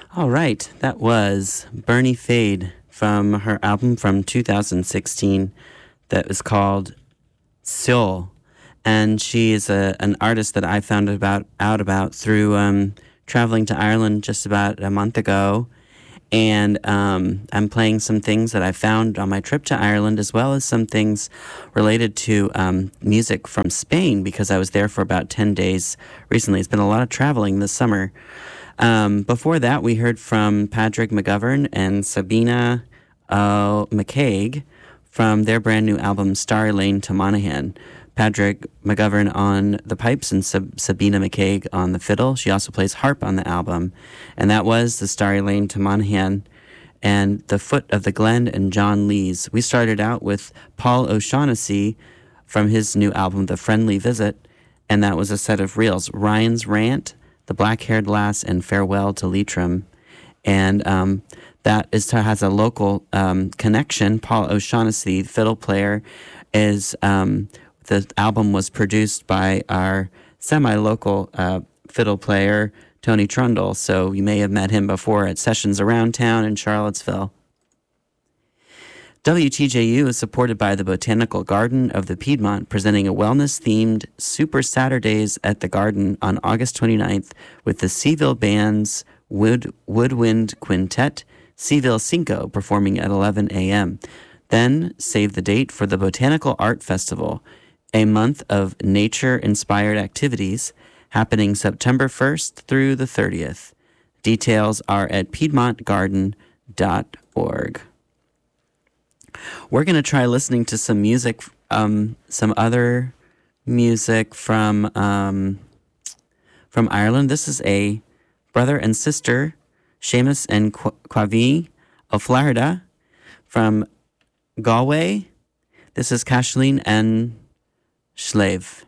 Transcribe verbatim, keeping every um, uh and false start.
All right, that was Bernie Fade from her album from two thousand sixteen that was called Seoul. And she is a, an artist that I found about out about through um, traveling to Ireland just about a month ago. And um, I'm playing some things that I found on my trip to Ireland, as well as some things related to um, music from Spain, because I was there for about ten days recently. It's been a lot of traveling this summer. Um, before that, we heard from Padraig McGovern and Sabina uh, McCaig from their brand new album, Starry Lane to Monaghan. Padraig McGovern on the pipes and Sab- Sabina McCaig on the fiddle. She also plays harp on the album. And that was the Starry Lane to Monaghan and The Foot of the Glen and John Lees. We started out with Paul O'Shaughnessy from his new album, The Friendly Visit, and that was a set of reels. Ryan's Rant, The Black-Haired Lass, and Farewell to Leitrim. And um, that is to, has a local um, connection. Paul O'Shaughnessy, fiddle player, is... Um, The album was produced by our semi-local uh, fiddle player, Tony Trundle, so you may have met him before at sessions around town in Charlottesville. W T J U is supported by the Botanical Garden of the Piedmont, presenting a wellness-themed Super Saturdays at the Garden on August twenty-ninth with the Seville Band's Wood, Woodwind Quintet, Seville Cinco, performing at eleven a.m. Then save the date for the Botanical Art Festival, a month of nature-inspired activities happening September first through the thirtieth. Details are at piedmont garden dot org. We're going to try listening to some music, um, some other music from um, from Ireland. This is a brother and sister, Seamus and Quavi O'Flaherty from Galway. This is Kathleen and Slave.